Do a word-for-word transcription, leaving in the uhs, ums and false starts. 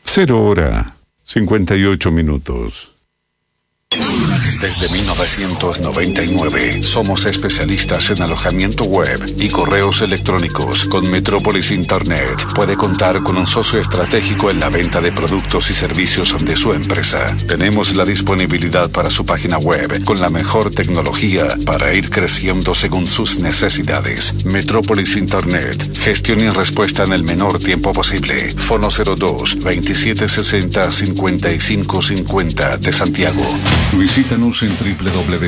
Cero hora, cincuenta y ocho minutos. Desde mil novecientos noventa y nueve somos especialistas en alojamiento web y correos electrónicos. Con Metrópolis Internet puede contar con un socio estratégico en la venta de productos y servicios de su empresa. Tenemos la disponibilidad para su página web con la mejor tecnología para ir creciendo según sus necesidades. Metrópolis Internet, gestión y respuesta en el menor tiempo posible. Fono cero dos, veintisiete sesenta, cincuenta y cinco cincuenta de Santiago. Visítanos en doble u doble u doble